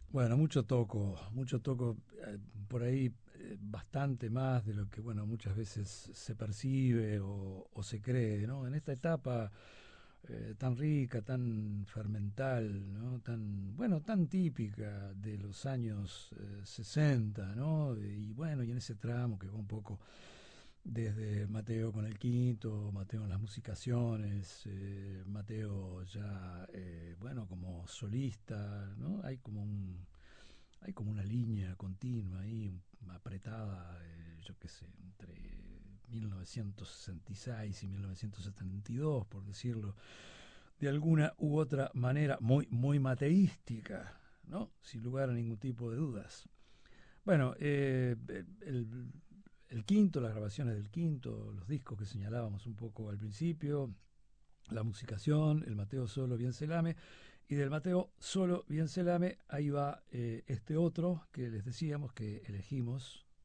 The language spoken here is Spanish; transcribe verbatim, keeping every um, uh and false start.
Bueno, mucho toco, mucho toco, eh, por ahí eh, bastante más de lo que, bueno, muchas veces se percibe o, o se cree, ¿no? En esta etapa eh, tan rica, tan fermental, ¿no? Tan, bueno, tan típica de los años eh, sesenta, ¿no? Y bueno, y en ese tramo que va un poco desde Mateo con el quinto, Mateo en las musicaciones, eh, Mateo ya, eh, bueno, como solista, ¿no? Hay como un, hay como una línea continua ahí, un- apretada, eh, yo qué sé, entre mil novecientos sesenta y seis y mil novecientos setenta y dos, por decirlo de alguna u otra manera, muy, muy mateística, ¿no? Sin lugar a ningún tipo de dudas. Bueno, eh, el, el quinto, las grabaciones del quinto, los discos que señalábamos un poco al principio, la musicación, el Mateo Solo Bien Celame, y del Mateo Solo Bien Celame, ahí va eh, este otro que les decíamos que elegimos